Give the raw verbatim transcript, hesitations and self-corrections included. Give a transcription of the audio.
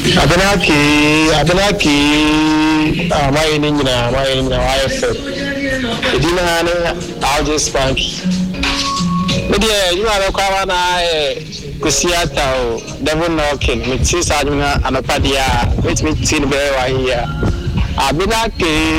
Abenaki, Abenaki, my Indian, my Indian, I F. Dinner, I'll just spank. But yeah, you are a Kawana, Kusiata, Devil knocking, with Sis Admina and a Padia, which meets in Bear here. Abenaki.